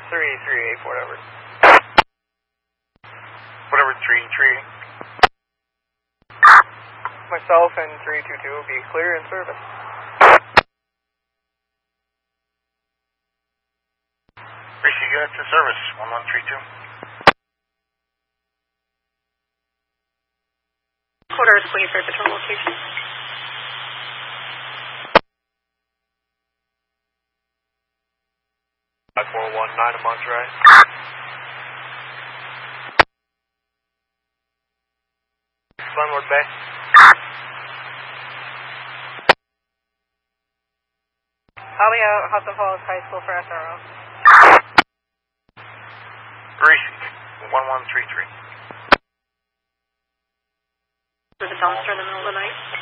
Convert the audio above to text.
3384, whatever. Whatever, 3. Myself and 322 will be clear in service. Receive units in service, 1132. Quarter please for patrol location. Five 419 a Monterey. Glenwood Bay. Holly out, Hudson Falls High School for SRO. Receive, 1133. There's a dumpster in the middle of the night.